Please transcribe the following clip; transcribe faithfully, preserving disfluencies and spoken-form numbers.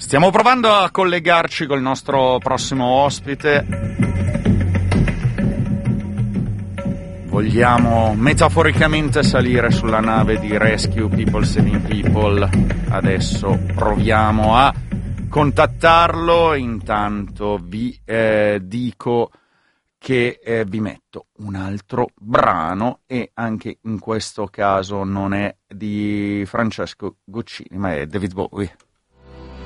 Stiamo provando a collegarci col nostro prossimo ospite. Vogliamo metaforicamente salire sulla nave di Rescue People Saving People. Adesso proviamo a contattarlo. Intanto vi eh, dico che eh, vi metto un altro brano, e anche in questo caso non è di Francesco Guccini ma è David Bowie.